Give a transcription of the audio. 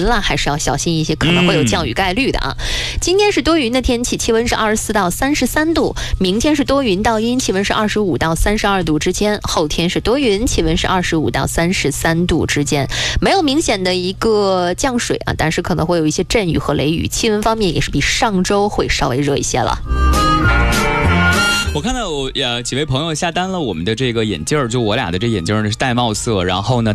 了，还是要小心一些，可能会有降雨概率的啊。今天是多云的天气，气温是24到33度，明天是多云到阴，气温是25到32度之间，后天是多云，气温是25到33度之间，没有明显的一个降水啊，但是可能会有一些阵雨和雷雨，气温方面也是比上周会稍微热一些了。 我看到几位朋友下单了我们的这个眼镜，就我俩的这眼镜呢是玳瑁色，然后呢